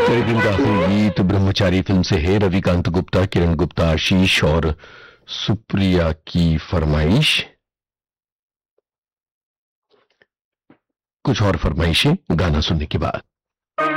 कार्यक्रम का आखिरी गीत ब्रह्मचारी फिल्म से है। रविकांत गुप्ता, किरण गुप्ता, आशीष और सुप्रिया की फरमाइश। कुछ और फरमाइशें गाना सुनने के बाद।